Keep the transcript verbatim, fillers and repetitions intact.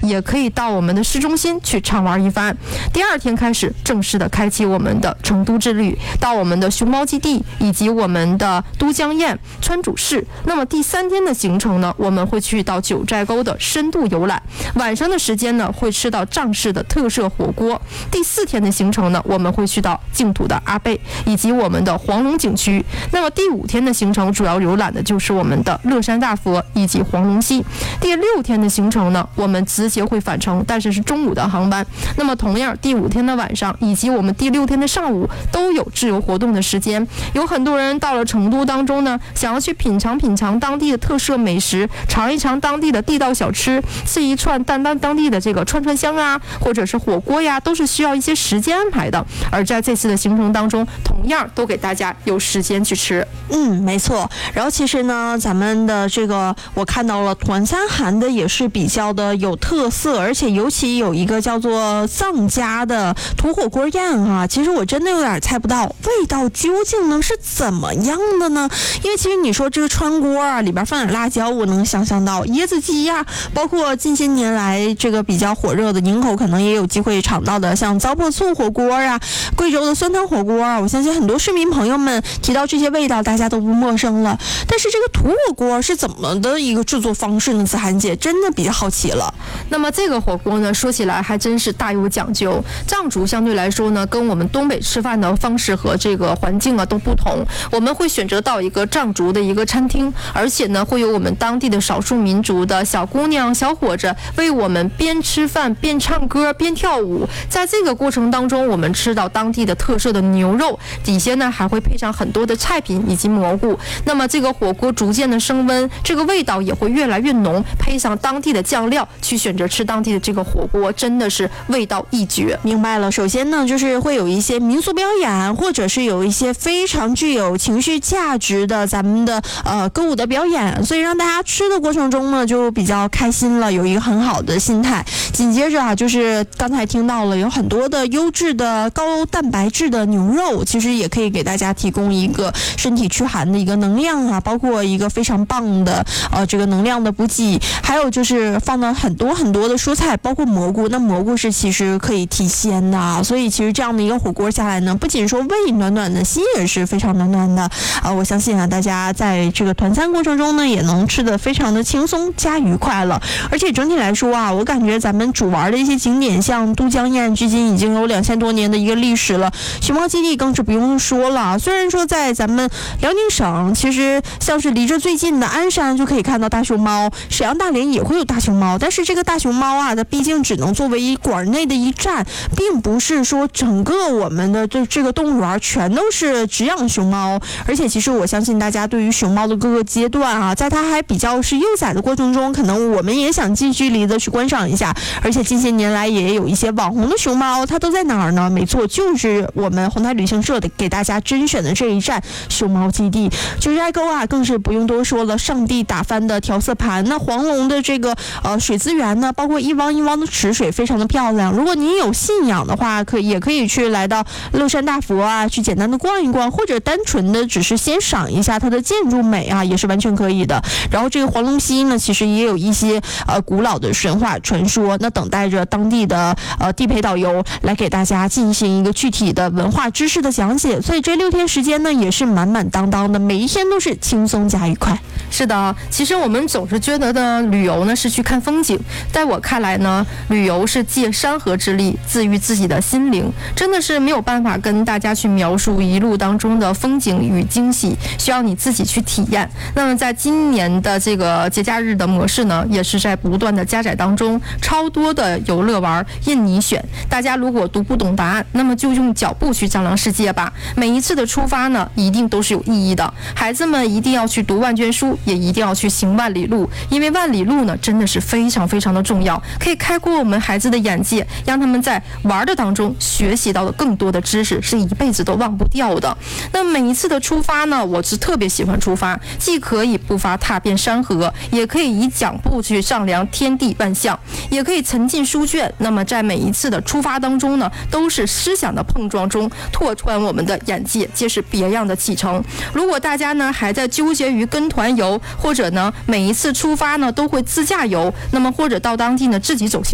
也可以到我们的市中心去畅玩一番。第二天开始正式的开启我们的成都之旅，到我们的熊猫基地以及我们的都江堰、川主市。那么第三天的行程呢，我们会去到九寨沟的深度游览，晚上的时间呢会吃到藏式的特色火锅。第四天的行程呢，我们会去到净土的阿贝以及我们的黄龙景区。那么第五天的行程主要游览的就是我们的乐山大佛以及黄龙溪。第六天的行程呢，我们直接会返程，但是是中午的航班。那么同样第五天的晚上以及我们第六天的上午都有自由活动的时间。有很多人到了成都当中呢，想要去品尝品尝当地的特色美食，尝一尝当地的地道小吃，吃一串当当当地的这个串串香啊，或者是火锅呀，都是需要一些时间安排的。而在这次的行程当中，同样都给大家有时间去吃。 嗯，没错。然后其实呢，咱们的这个我看到了团餐含的也是比较的有特色，而且尤其有一个叫做藏家的土火锅宴啊，其实我真的有点猜不到味道究竟能是怎么样的呢？因为其实你说这个川锅啊，里边放点辣椒，我能想象到椰子鸡呀、啊，包括近些年来这个比较火热的宁口可能也有机会尝到的，像糟粕醋火锅啊，贵州的酸汤火锅啊，我相信很多市民朋友们提到这些味道，大家都不陌生了。但是这个土火锅是怎么的一个制作方式呢？子涵姐真的比较好奇了。 那么这个火锅呢，说起来还真是大有讲究。藏族相对来说呢，跟我们东北吃饭的方式和这个环境啊都不同。我们会选择到一个藏族的一个餐厅，而且呢，会有我们当地的少数民族的小姑娘、小伙子为我们边吃饭边唱歌边跳舞。在这个过程当中，我们吃到当地的特色的牛肉，底下呢还会配上很多的菜品以及蘑菇。那么这个火锅逐渐的升温，这个味道也会越来越浓，配上当地的酱料去选择吃当地的这个火锅，真的是味道一绝。 明白了。首先呢，就是会有一些民俗表演，或者是有一些非常具有情绪价值的咱们的呃歌舞的表演，所以让大家吃的过程中呢就比较开心了，有一个很好的心态。紧接着啊，就是刚才听到了有很多的优质的高蛋白质的牛肉，其实也可以给大家提供一个身体驱寒的一个能量啊，包括一个非常棒的呃这个能量的补给。还有就是放了很多很多的蔬菜，包括蘑菇，那蘑菇是其实可以提鲜的啊，所以其实这样的一个火锅下来呢，不仅说胃暖暖的，心也是非常暖暖的啊。我相信啊，大家在这个团餐过程中呢，也能吃得非常的轻松加愉快了。而且整体来说啊，我感觉咱们主玩的一些景点，像都江堰，距今已经有两千多年的一个历史了，熊猫基地更是不用说了。虽然说在咱们辽宁省，其实像是离着最近的鞍山就可以看到大熊猫，沈阳大连也会有大熊猫，但是这个大熊猫啊，它毕竟只能作为一馆内的一站，并不是说整个我们的这这个动物园全都是只养熊猫。而且其实我相信大家对于熊猫的各个阶段啊，在它还比较是幼崽的过程中，可能我们也想近距离的去观赏一下。而且近些年来也有一些网红的熊猫，它都在哪儿呢？没错，就是我们红台旅行社的给大家甄选的这一站熊猫基地。九寨沟啊，更是不用多说了，上帝打翻的调色盘。那黄龙的这个呃水资源呢，包括一汪一汪的池水，非常的漂亮。如果您有信仰的话，可也可以去来到乐山大佛啊，去简单的逛一逛，或者单纯的只是欣赏一下它的建筑美啊，也是完全可以的。然后这个黄龙溪呢，其实也有一些呃古老的神话传说，那等待着当地的呃地陪导游来给大家进行一个具体的文化知识的讲解。所以这六天时间呢，也是满满当当的，每一天都是轻松加愉快。 是的，其实我们总是觉得呢，旅游呢是去看风景，在我看来呢，旅游是借山河之力治愈自己的心灵，真的是没有办法跟大家去描述一路当中的风景与惊喜，需要你自己去体验。那么在今年的这个节假日的模式呢，也是在不断的加载当中，超多的游乐玩任你选。大家如果读不懂答案，那么就用脚步去丈量世界吧。每一次的出发呢，一定都是有意义的。孩子们一定要去读万卷书，也一定要去行万里路，因为万里路呢真的是非常非常的重要，可以开阔我们孩子的眼界，让他们在玩的当中学习到的更多的知识，是一辈子都忘不掉的。那每一次的出发呢，我是特别喜欢出发，既可以步伐踏遍山河，也可以以脚步去丈量天地万象，也可以沉浸书卷。那么在每一次的出发当中呢，都是思想的碰撞中拓宽我们的眼界，皆是别样的启程。如果大家呢还在纠结于跟团游，或者呢每一次出发呢都会自驾游，那么或者到当地呢自己走